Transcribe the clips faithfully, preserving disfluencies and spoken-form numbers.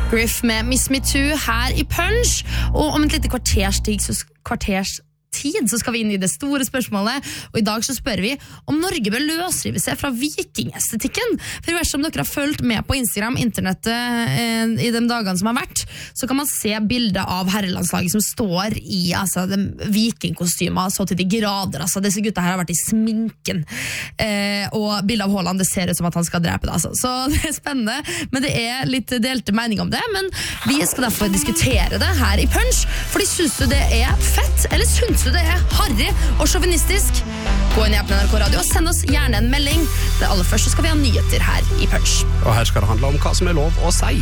Griff med Miss Me Too her I Punch, og om et lite kvarters tid, så kvarters tid, så skal vi inn I det store spørsmålet, og I dag så spør vi om Norge bør løsrive seg fra vikingestetikken. For I hvert som dere har fulgt med på Instagram, internettet eh, I de dagene som har vært, så kan man se bilder av herrelandslaget som står I altså, de vikingkostymer, så til de grader, altså disse gutta her har vært I sminken, eh, og bildet av Haaland, det ser ut som at han skal drepe det, altså. Så det er spennende, men det er litt delte mening om det, men vi skal derfor diskutere det her I Punch, fordi synes du det er fett, eller synes du det er harry og sjåvinistisk? Gå inn I appen N R K Radio og send oss gjerne en melding. Det aller første skal vi ha nyheter her I Punch. Og her skal det handle om hva som er lov å si.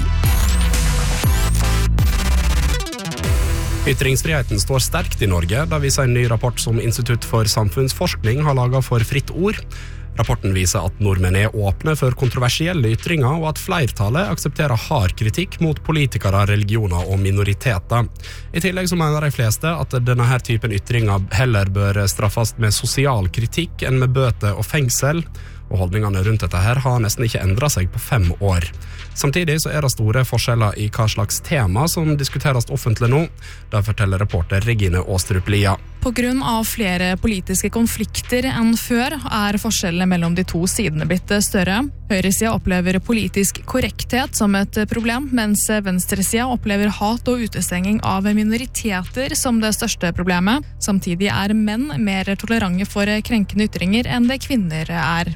Ytringsfriheten står sterkt I Norge, da viser en ny rapport som Institutt for samfunnsforskning har laget for Fritt Ord. Rapporten viser at nordmenn er åpne for kontroversielle ytringer, og at flertallet aksepterer hard kritikk mot politikere, religioner og minoriteter. I tillegg så mener de fleste at denne her typen ytringer heller bør straffes med sosial kritikk enn med bøter og fengsel, og holdningene rundt dette her har nesten ikke endret seg på fem år. Samtidig så er det store forskjeller I hva slags tema som diskuteres offentlig nå. Det forteller reporter Regine Åstrup Lia. På grunn av flere politiske konflikter enn før er forskjellene mellom de to sidene blitt større. Høyresida opplever politisk korrekthet som et problem, mens venstresida opplever hat og utestenging av minoriteter som det største problemet. Samtidig er menn mer tolerante for krenkende ytringer enn det kvinner er.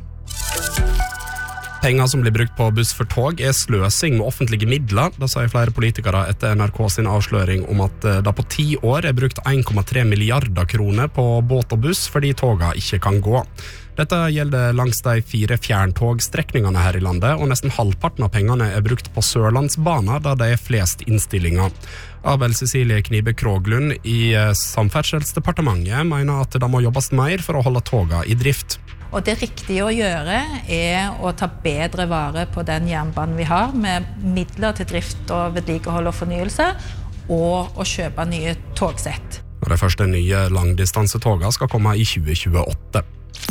Penger som blir brukt på buss for tog er sløsing med offentlige midler. Det sier flere politikere etter N R K sin avsløring om at det på ti år er brukt en komma tre milliarder kroner på båt og buss fordi toga ikke kan gå. Dette gjelder langs de fire fjerntogstrekningene her I landet, og nesten halvparten av pengene er brukt på Sørlandsbanen, der det er flest innstillinger. Abel Cecilie Knibe Kroglund I Samferdselsdepartementet mener at det må jobbes mer for å holde toga I drift. Og det riktige å gjøre er å ta bedre vare på den jernbanen vi har, med midler til drift og vedlikehold og fornyelse, og å kjøpe nye togsett. Og de første nye langdistansetoga skal komme I tjue tjueåtte.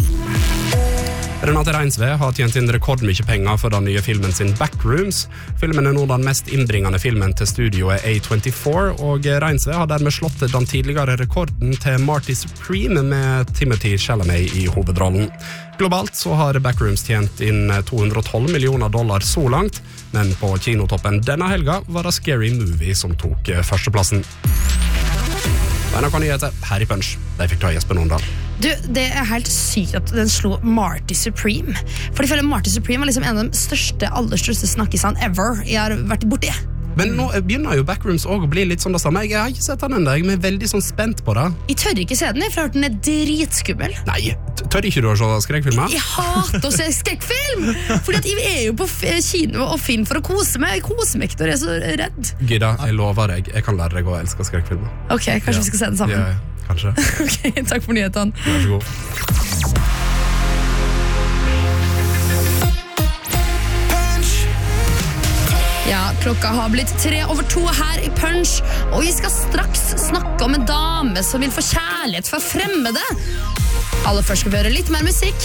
Renate Reinsve har tjent inn rekordmye penger for den nye filmen sin Backrooms. Filmen er nå den mest innbringende filmen til studioet A twenty-four, og Reinsve har dermed slått den tidligere rekorden til Marty Supreme med Timothy Chalamet I hovedrollen. Globalt så har Backrooms tjent inn to hundre og tolv millioner dollar så langt, men på kinotoppen denne helga var det Scary Movie som tok førsteplassen. N R K Nyheter her I Punch. De fikk ta Jesper Nondal. Du, det er helt sykt at den slo Marty Supreme. For jeg føler Marty Supreme var liksom en av de største, aller største snakkisene ever jeg har vært borti. Men nå begynner jo Backrooms også å bli litt sånn det samme. Jeg har ikke sett den enda, jeg er veldig sånn spent på det. Jeg tør ikke se den, for jeg har hørt den er dritskummel. Nei, tør ikke du å se skrekkfilmer? Jeg hater å se skrekkfilm! Fordi at jeg er jo på kino og film for å kose meg. Jeg koser meg ikke når jeg er så redd. Gida, jeg lover deg, jeg kan lære deg å elske skrekkfilmer. Ok, kanskje ja. Vi skal se den sammen. Ja, kanskje. Ok, takk for nyhetene. Vær så god. Ja, klokka har blitt tre over to her I Punch, og vi skal straks snakke om en dame som vil få kjærlighet fra fremmede. Aller først skal vi høre litt mer musikk.